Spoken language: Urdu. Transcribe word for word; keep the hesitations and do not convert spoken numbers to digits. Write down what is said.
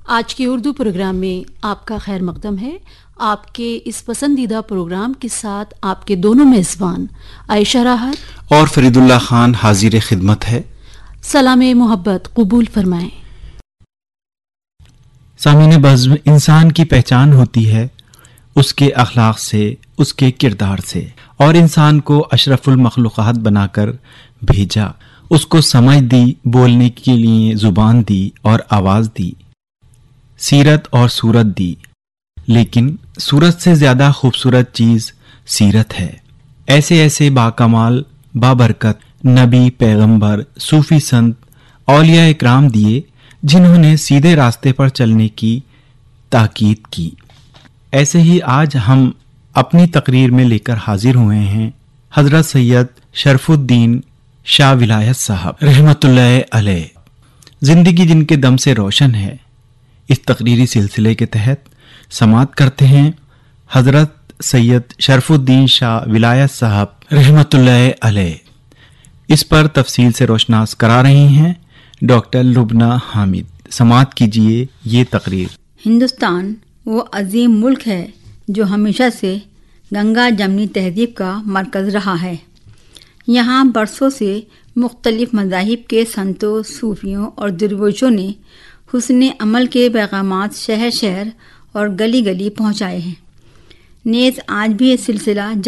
آج کے اردو پروگرام میں آپ کا خیر مقدم ہے. آپ کے اس پسندیدہ پروگرام کے ساتھ آپ کے دونوں میزبان عائشہ راحت اور فرید اللہ خان حاضر خدمت ہے. سلام محبت قبول فرمائیں. سامعین بزم، انسان کی پہچان ہوتی ہے اس کے اخلاق سے، اس کے کردار سے، اور انسان کو اشرف المخلوقات بنا کر بھیجا. اس کو سمجھ دی، بولنے کے لیے زبان دی اور آواز دی، سیرت اور صورت دی. لیکن صورت سے زیادہ خوبصورت چیز سیرت ہے. ایسے ایسے باکمال، بابرکت نبی، پیغمبر، صوفی، سنت، اولیاء اکرام دیے جنہوں نے سیدھے راستے پر چلنے کی تاکید کی. ایسے ہی آج ہم اپنی تقریر میں لے کر حاضر ہوئے ہیں حضرت سید شرف الدین شاہ ولایت صاحب رحمت اللہ علیہ. زندگی جن کے دم سے روشن ہے. اس تقریری سلسلے کے تحت سماعت کرتے ہیں حضرت سید شرف الدین شاہ ولایت صاحب رحمت اللہ علیہ. اس پر تفصیل سے روشناس کرا رہی ہیں ڈاکٹر لبنہ حامد. سماعت کیجیے یہ تقریر. ہندوستان وہ عظیم ملک ہے جو ہمیشہ سے گنگا جمنی تہذیب کا مرکز رہا ہے. یہاں برسوں سے مختلف مذاہب کے سنتوں، صوفیوں اور درویشوں نے حسن عمل کے پیغامات شہر شہر اور گلی گلی پہنچائے ہیں. نیز آج بھی یہ سلسلہ